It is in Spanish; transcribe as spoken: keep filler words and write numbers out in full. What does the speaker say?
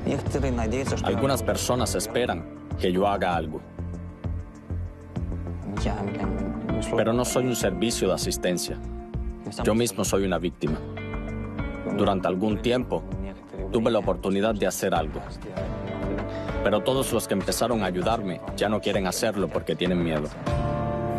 Algunas personas esperan que yo haga algo, pero no soy un servicio de asistencia. Yo mismo soy una víctima. Durante algún tiempo, tuve la oportunidad de hacer algo, pero todos los que empezaron a ayudarme ya no quieren hacerlo porque tienen miedo.